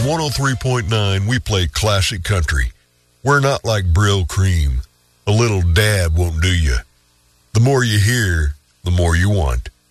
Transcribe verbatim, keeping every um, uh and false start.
one oh three point nine, we play classic country. We're not like Brill Cream. A little dab won't do you. The more you hear, the more you want.